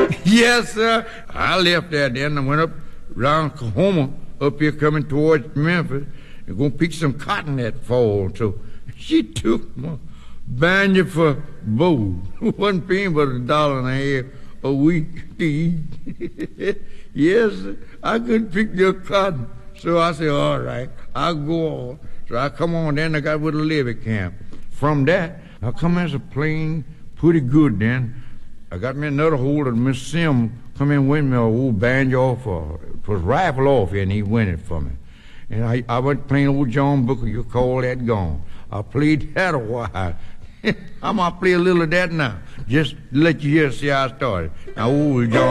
Yes, sir. I left there then. I went up around Oklahoma, up here coming towards Memphis, and going to pick some cotton that fall. So she took my banjo for both. Wasn't paying but $1.50 a week to eat. Yes, sir. I couldn't pick the cotton. So I said, all right, I'll go on. So I come on then, I got with a levy camp. From that, I come as a plane pretty good then. I got me another holder, Miss Sim, come in with me, an old banjo off, it was rifle off, and he went it for me. And I went playing old John Booker, you call that gone. I played that a while. I'm going to play a little of that now, just to let you hear, see how I started. Now, old John